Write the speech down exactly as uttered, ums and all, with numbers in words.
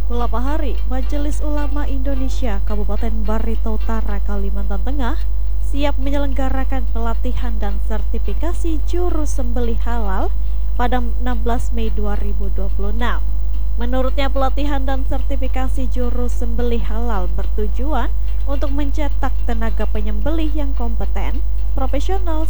Beberapa hari, Majelis Ulama Indonesia Kabupaten Barito Utara, Kalimantan Tengah siap menyelenggarakan pelatihan dan sertifikasi juru sembelih halal pada enam belas Mei dua ribu dua puluh enam. Menurutnya, pelatihan dan sertifikasi juru sembelih halal bertujuan untuk mencetak tenaga penyembelih yang kompeten, profesional,